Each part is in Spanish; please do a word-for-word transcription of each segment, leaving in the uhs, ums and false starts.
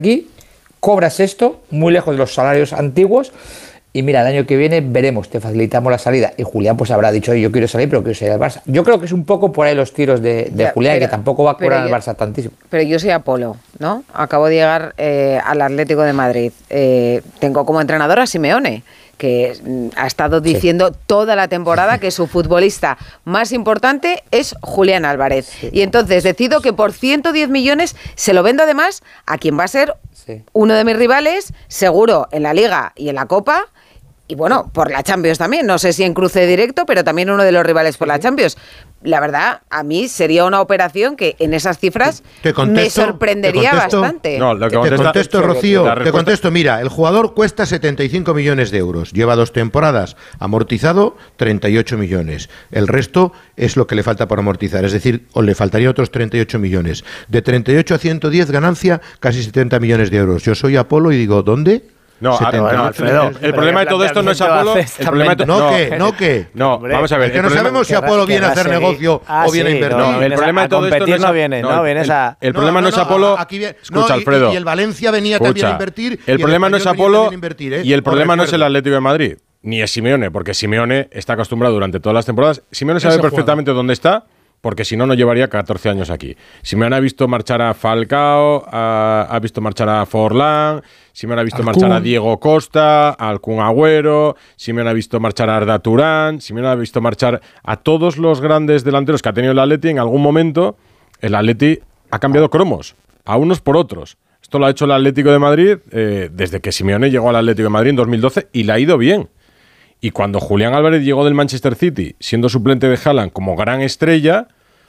aquí, cobras esto, muy lejos de los salarios antiguos, y mira, el año que viene veremos, te facilitamos la salida. Y Julián pues habrá dicho, yo quiero salir, pero quiero salir al Barça. Yo creo que es un poco por ahí los tiros de, de ya, Julián, pero, que tampoco va a cobrar al Barça tantísimo. Pero yo soy Apolo, ¿no? Acabo de llegar eh, al Atlético de Madrid. Eh, tengo como entrenador a Simeone, que ha estado diciendo sí. toda la temporada que su futbolista más importante es Julián Álvarez. Sí. Y entonces decido que por ciento diez millones se lo vendo además a quien va a ser sí. uno de mis rivales, seguro en la Liga y en la Copa. Y bueno, por la Champions también, no sé si en cruce directo, pero también uno de los rivales por la Champions. La verdad, a mí sería una operación que en esas cifras te contesto, me sorprendería te contesto, bastante. No, lo que te contesto, Rocío, respuesta... te contesto, mira, el jugador cuesta setenta y cinco millones de euros, lleva dos temporadas, amortizado treinta y ocho millones. El resto es lo que le falta por amortizar, es decir, o le faltaría otros treinta y ocho millones. De treinta y ocho a ciento diez ganancia, casi setenta millones de euros. Yo soy Apolo y digo, ¿dónde? No, bueno, Alfredo, el, el problema de todo esto no es Apolo. El problema de to- no, que, no que. No, vamos a ver. Es que no sabemos si Apolo viene a hacer negocio ah, o viene sí, a invertir. No, el problema de todo esto no es no viene, no, vienes a. El problema no, no, no es Apolo. Aquí viene, escucha, no, Alfredo. Y, y el Valencia venía escucha, también a invertir. El problema no es Apolo invertir, ¿eh? y el problema no es el Atlético de Madrid, ni es Simeone, porque Simeone está acostumbrado durante todas las temporadas. Simeone sabe perfectamente dónde está. Porque si no, no llevaría catorce años aquí. Simeone ha visto marchar a Falcao, ha, ha visto marchar a Forlán, Simeone ha visto Alcún. marchar a Diego Costa, a Alcún Agüero, Simeone ha visto marchar a Arda Turán, Simeone ha visto marchar a todos los grandes delanteros que ha tenido el Atleti. En algún momento, el Atleti ha cambiado cromos, a unos por otros. Esto lo ha hecho el Atlético de Madrid eh, desde que Simeone llegó al Atlético de Madrid en dos mil doce y le ha ido bien. Y cuando Julián Álvarez llegó del Manchester City, siendo suplente de Haaland como gran estrella,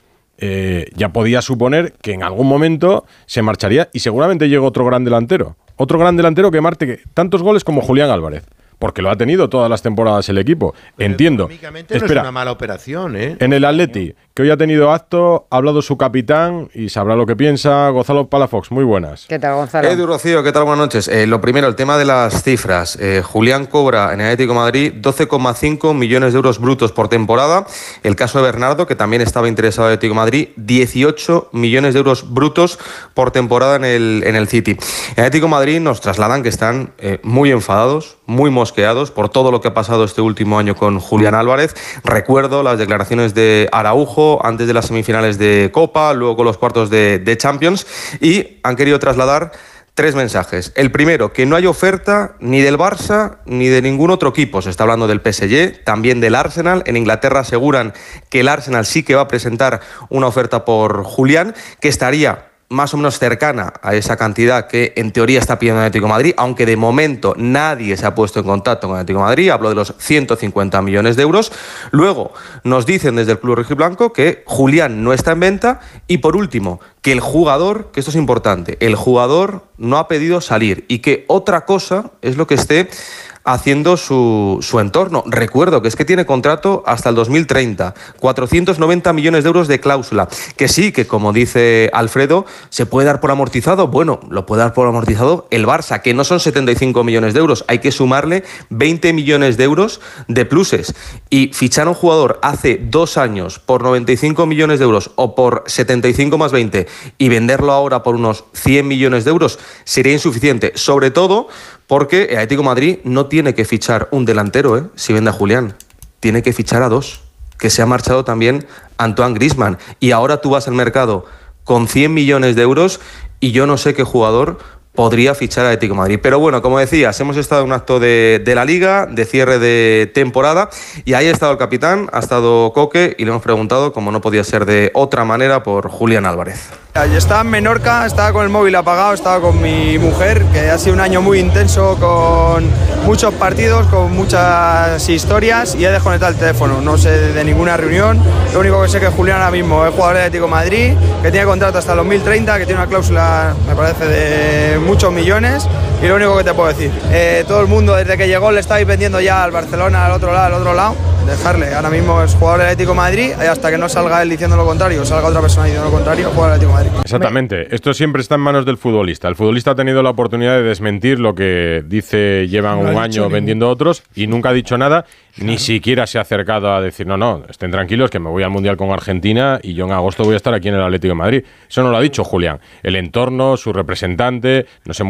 eh, ya podía suponer que en algún momento se marcharía y seguramente llegó otro gran delantero. Otro gran delantero que marque tantos goles como Julián Álvarez. Porque lo ha tenido todas las temporadas el equipo. Pero entiendo. Económicamente Espera, no es una mala operación, ¿eh? En el Atleti, que hoy ha tenido acto, ha hablado su capitán y sabrá lo que piensa. Gonzalo Palafox, muy buenas. ¿Qué tal, Gonzalo? Edu, Rocío, ¿qué tal? Buenas noches. Eh, lo primero, el tema de las cifras. Eh, Julián cobra en el Atlético de Madrid doce coma cinco millones de euros brutos por temporada. El caso de Bernardo, que también estaba interesado en el Atlético de Madrid, dieciocho millones de euros brutos por temporada en el, en el City. En el Atlético de Madrid nos trasladan que están eh, muy enfadados, muy mosqueados por todo lo que ha pasado este último año con Julián Álvarez. Recuerdo las declaraciones de Araujo antes de las semifinales de Copa, luego con los cuartos de, de Champions, y han querido trasladar tres mensajes. El primero, que no hay oferta ni del Barça ni de ningún otro equipo. Se está hablando del P S G, también del Arsenal. En Inglaterra aseguran que el Arsenal sí que va a presentar una oferta por Julián, que estaría más o menos cercana a esa cantidad que en teoría está pidiendo el Atlético de Madrid, aunque de momento nadie se ha puesto en contacto con el Atlético de Madrid. Hablo de los ciento cincuenta millones de euros. Luego nos dicen desde el Club Rojiblanco que Julián no está en venta. Y por último, que el jugador, que esto es importante, el jugador no ha pedido salir y que otra cosa es lo que esté haciendo su, su entorno. Recuerdo que es que tiene contrato hasta el dos mil treinta, cuatrocientos noventa millones de euros de cláusula, que sí, que como dice Alfredo, se puede dar por amortizado. Bueno, lo puede dar por amortizado el Barça, que no son setenta y cinco millones de euros, hay que sumarle veinte millones de euros de pluses. Y fichar a un jugador hace dos años por noventa y cinco millones de euros o por setenta y cinco más veinte y venderlo ahora por unos cien millones de euros sería insuficiente, sobre todo porque el Atlético de Madrid no tiene que fichar un delantero, ¿eh? Si vende a Julián, tiene que fichar a dos, que se ha marchado también Antoine Griezmann, y ahora tú vas al mercado con cien millones de euros y yo no sé qué jugador podría fichar a Atlético de Madrid. Pero bueno, como decías, hemos estado en un acto de, de la Liga, de cierre de temporada, y ahí ha estado el capitán, ha estado Coque, y le hemos preguntado, como no podía ser de otra manera, por Julián Álvarez. Yo estaba en Menorca, estaba con el móvil apagado, estaba con mi mujer, que ha sido un año muy intenso, con muchos partidos, con muchas historias, y he desconectado el teléfono. No sé de ninguna reunión. Lo único que sé es que Julián ahora mismo es jugador de Atlético de Madrid, que tiene contrato hasta el dos mil treinta, que tiene una cláusula, me parece, de muchos millones, y lo único que te puedo decir, eh, todo el mundo desde que llegó le estáis vendiendo ya al Barcelona, al otro lado, al otro lado, dejarle. Ahora mismo es jugador del Atlético de Madrid, y hasta que no salga él diciendo lo contrario, salga otra persona diciendo lo contrario, jugador del Atlético de Madrid. Exactamente, esto siempre está en manos del futbolista. El futbolista ha tenido la oportunidad de desmentir lo que dice llevan no un año vendiendo otros y nunca ha dicho nada, claro. Ni siquiera se ha acercado a decir no, no, estén tranquilos que me voy al Mundial con Argentina y yo en agosto voy a estar aquí en el Atlético de Madrid. Eso no lo ha dicho Julián. El entorno, su representante, no se